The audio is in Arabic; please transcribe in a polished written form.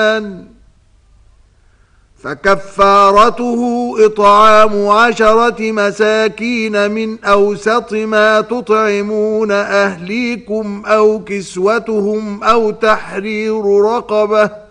فكفارته إطعام 10 مساكين من أوسط ما تطعمون أهليكم أو كسوتهم أو تحرير رقبة